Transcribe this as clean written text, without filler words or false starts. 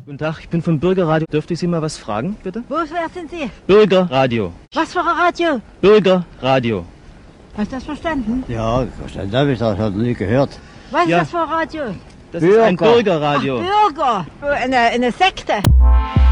Guten Tag, ich bin vom Bürgerradio. Dürfte ich Sie mal was fragen, bitte? Wer sind Sie? Bürgerradio. Was für ein Radio? Bürgerradio. Hast du das verstanden? Ja, verstanden habe ich das, hat noch nie gehört. Was Ja. ist das für ein Radio? Das ist ein Bürger. Bürgerradio. Bürger. Eine Sekte.